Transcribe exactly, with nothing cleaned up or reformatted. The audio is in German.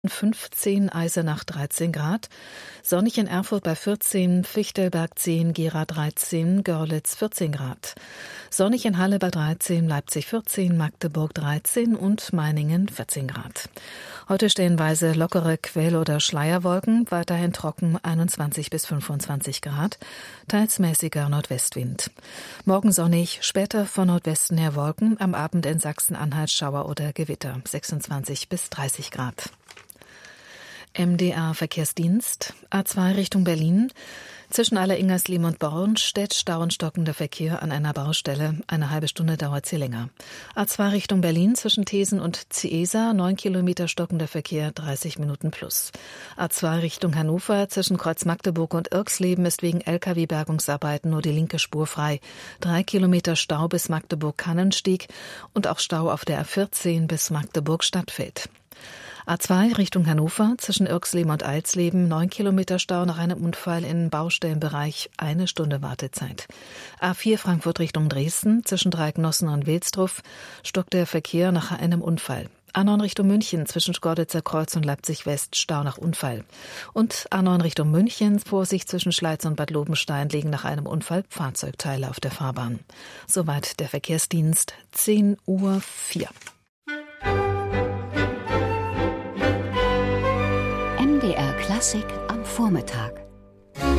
fünfzehn, Eisenach dreizehn Grad, sonnig in Erfurt bei vierzehn, Fichtelberg zehn, Gera dreizehn, Görlitz vierzehn Grad, sonnig in Halle bei dreizehn, Leipzig vierzehn, Magdeburg dreizehn und Meiningen vierzehn Grad. Heute stellenweise lockere Quell- oder Schleierwolken, weiterhin trocken einundzwanzig bis fünfundzwanzig Grad, teils mäßiger Nordwestwind. Morgen sonnig, später von Nordwesten her Wolken, am Abend in Sachsen-Anhalt Schauer oder Gewitter, sechsundzwanzig bis dreißig Grad. M D R-Verkehrsdienst, A zwei Richtung Berlin. Zwischen Alleringerslehm und Bornstedt Stau und stockender Verkehr an einer Baustelle. Eine halbe Stunde dauert sie länger. A zwei Richtung Berlin zwischen Thesen und Ziesa, neun Kilometer stockender Verkehr, dreißig Minuten plus. A zwei Richtung Hannover zwischen Kreuz Magdeburg und Irksleben ist wegen L K W-Bergungsarbeiten nur die linke Spur frei. Drei Kilometer Stau bis Magdeburg-Kannenstieg und auch Stau auf der A vierzehn bis Magdeburg-Stadtfeld. A zwei Richtung Hannover zwischen Irksleben und Alsleben, neun Kilometer Stau nach einem Unfall im Baustellenbereich, eine Stunde Wartezeit. A vier Frankfurt Richtung Dresden zwischen Dreiecknossen und Wilsdruff stockt der Verkehr nach einem Unfall. A neun Richtung München zwischen Schkeuditzer Kreuz und Leipzig West, Stau nach Unfall. Und A neun Richtung München, Vorsicht zwischen Schleiz und Bad Lobenstein, liegen nach einem Unfall Fahrzeugteile auf der Fahrbahn. Soweit der Verkehrsdienst, zehn Uhr vier. M D R Klassik am Vormittag.